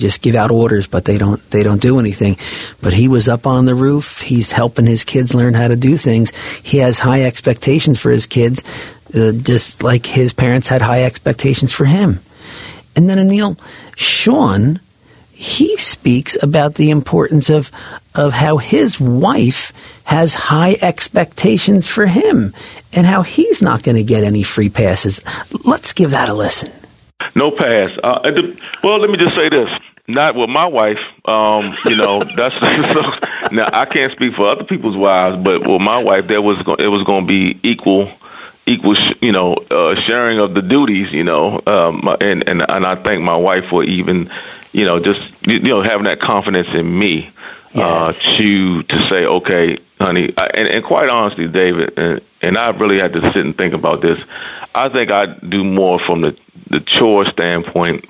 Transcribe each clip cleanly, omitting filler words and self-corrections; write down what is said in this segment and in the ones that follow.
just give out orders, but they don't do anything. But he was up on the roof. He's helping his kids learn how to do things. He has high expectations for his kids, just like his parents had high expectations for him. And then Anil, Sean, he speaks about the importance of how his wife has high expectations for him and how he's not going to get any free passes. Let's give that a listen. No pass. Well, let me just say this. Not with my wife. That's now I can't speak for other people's wives, but with my wife, it was going to be equal, sharing of the duties, and I thank my wife for even, having that confidence in me, to say, okay, honey, and quite honestly, David, and I really had to sit and think about this. I think I do more from the chore standpoint,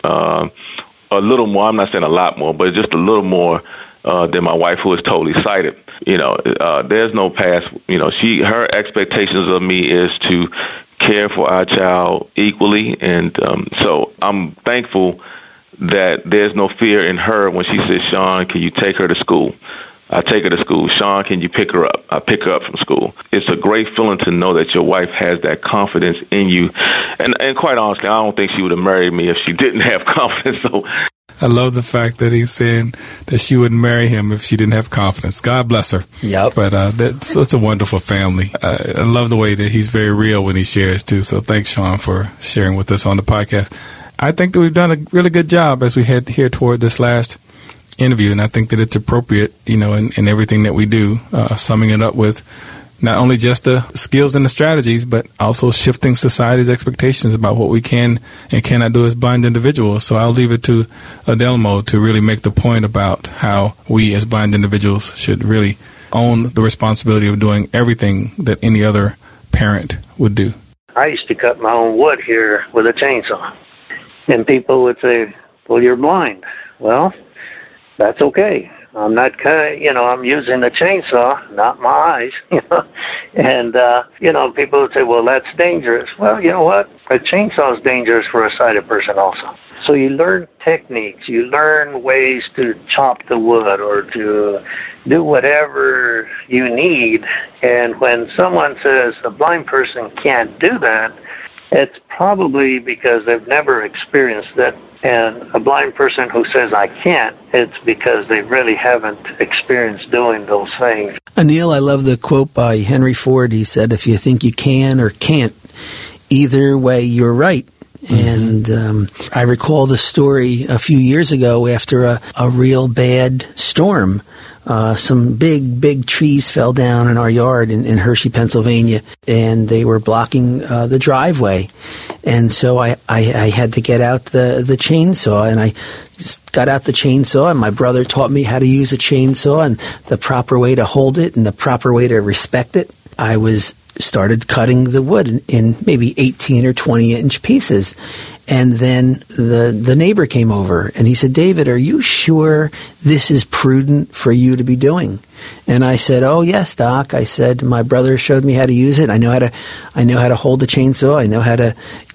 a little more. I'm not saying a lot more, but just a little more than my wife, who is totally sighted. There's no past. Her expectations of me is to care for our child equally, and so I'm thankful that there's no fear in her when she says, "Sean, can you take her to school?" I take her to school. "Sean, can you pick her up?" I pick her up from school. It's a great feeling to know that your wife has that confidence in you. And quite honestly, I don't think she would have married me if she didn't have confidence. So I love the fact that he's saying that she wouldn't marry him if she didn't have confidence. God bless her. Yep. But that's a wonderful family. I love the way that he's very real when he shares, too. So thanks, Sean, for sharing with us on the podcast. I think that we've done a really good job as we head here toward this last interview, and I think that it's appropriate, in everything that we do, summing it up with not only just the skills and the strategies, but also shifting society's expectations about what we can and cannot do as blind individuals. So I'll leave it to Adelmo to really make the point about how we as blind individuals should really own the responsibility of doing everything that any other parent would do. I used to cut my own wood here with a chainsaw, and people would say, "Well, you're blind." Well, that's okay. I'm not I'm using the chainsaw, not my eyes, And, people would say, "Well, that's dangerous." Well, you know what? A chainsaw is dangerous for a sighted person also. So you learn techniques, you learn ways to chop the wood or to do whatever you need. And when someone says a blind person can't do that, it's probably because they've never experienced it. And a blind person who says, "I can't," it's because they really haven't experienced doing those things. Anil, I love the quote by Henry Ford. He said, "If you think you can or can't, either way, you're right." Mm-hmm. And I recall the story a few years ago after a real bad storm. Some big trees fell down in our yard in Hershey, Pennsylvania, and they were blocking the driveway. And so I had to get out the chainsaw, and I just got out the chainsaw, and my brother taught me how to use a chainsaw and the proper way to hold it and the proper way to respect it. I started cutting the wood in maybe 18 or 20-inch pieces. And then the neighbor came over, and he said, "David, are you sure this is prudent for you to be doing?" And I said, "Oh, yes, Doc." I said, "My brother showed me how to use it. I know how to hold the chainsaw. I know how to,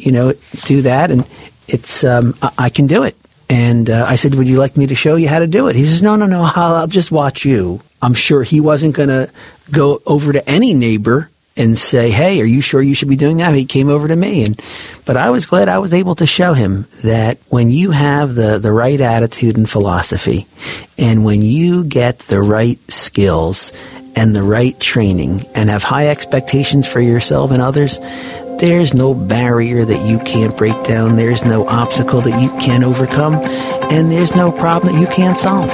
do that. And it's, I can do it." And I said, "Would you like me to show you how to do it?" He says, No, I'll just watch you." I'm sure he wasn't going to go over to any neighbor and say, "Hey, are you sure you should be doing that?" He came over to me, but I was glad I was able to show him that when you have the right attitude and philosophy, and when you get the right skills and the right training and have high expectations for yourself and others, there's no barrier that you can't break down. There's no obstacle that you can't overcome, and there's no problem that you can't solve.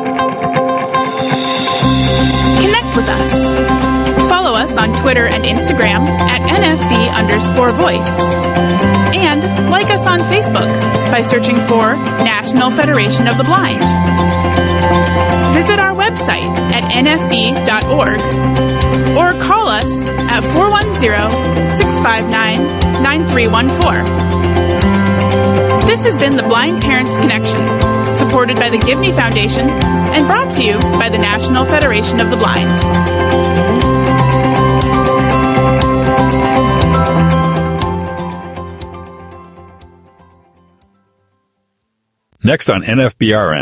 Connect with us. Follow us on Twitter and Instagram at NFB_voice. And like us on Facebook by searching for National Federation of the Blind. Visit our website at nfb.org or call us at 410-659-9314. This has been the Blind Parents Connection, supported by the Gibney Foundation and brought to you by the National Federation of the Blind. Next on NFBRN.